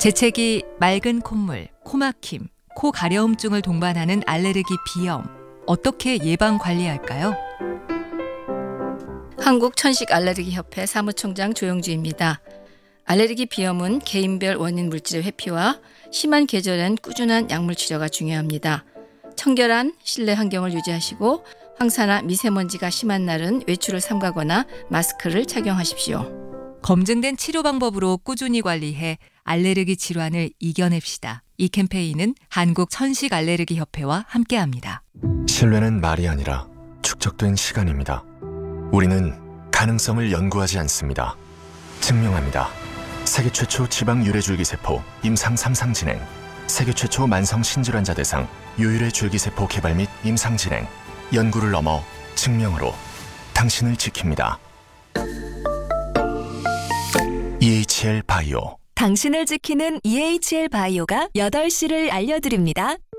재채기, 맑은 콧물, 코막힘, 코 가려움증을 동반하는 알레르기 비염. 어떻게 예방 관리할까요? 한국천식알레르기협회 사무총장 조영주입니다. 알레르기 비염은 개인별 원인 물질의 회피와 심한 계절엔 꾸준한 약물 치료가 중요합니다. 청결한 실내 환경을 유지하시고 황사나 미세먼지가 심한 날은 외출을 삼가거나 마스크를 착용하십시오. 검증된 치료 방법으로 꾸준히 관리해 알레르기 질환을 이겨냅시다. 이 캠페인은 한국천식알레르기협회와 함께합니다. 신뢰는 말이 아니라 축적된 시간입니다. 우리는 가능성을 연구하지 않습니다. 증명합니다. 세계 최초 지방 유래줄기세포 임상 3상 진행, 세계 최초 만성 신질환자 대상 유일의 줄기세포 개발 및 임상 진행, 연구를 넘어 증명으로 당신을 지킵니다. EHL 바이오. 당신을 지키는 EHL 바이오가 8시를 알려드립니다.